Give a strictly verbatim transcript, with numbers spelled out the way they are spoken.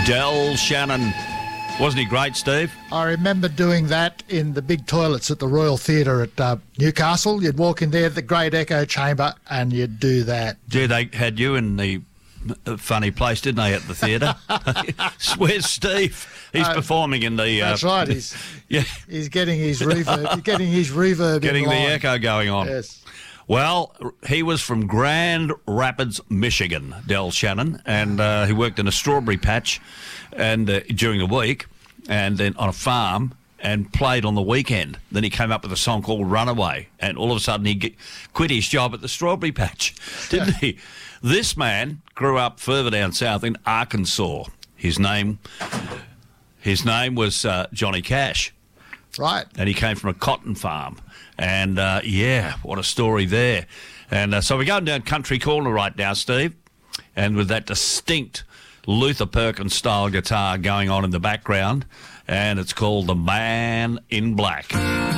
Del Shannon. Wasn't he great, Steve? I remember doing that in the big toilets at the Royal Theatre at uh, Newcastle. You'd walk in there, the great echo chamber, and you'd do that. Gee, they had you in the funny place, didn't they, at the theatre? Where's Steve? He's uh, performing in the... That's uh, right. He's, yeah. he's getting his reverb. He's getting his reverb Getting in the line. echo going on. Yes. Well, he was from Grand Rapids, Michigan, Del Shannon, and uh, he worked in a strawberry patch and uh, during the week, and then on a farm, and played on the weekend. Then he came up with a song called Runaway, and all of a sudden he get, quit his job at the strawberry patch, didn't he? This man grew up further down south in Arkansas. His name, his name was uh, Johnny Cash. Right. And he came from a cotton farm. And, uh, yeah, what a story there. And uh, so we're going down Country Corner right now, Steve, and with that distinct Luther Perkins-style guitar going on in the background, and it's called The Man in Black.